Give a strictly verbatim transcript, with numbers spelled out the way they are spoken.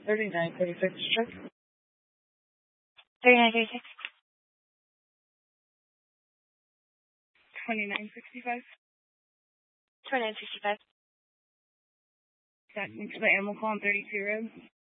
thirty-nine thirty-six, check. thirty-nine thirty-six. twenty-nine sixty-five. twenty-nine sixty-five. Back into the Animal Farm thirty-two road.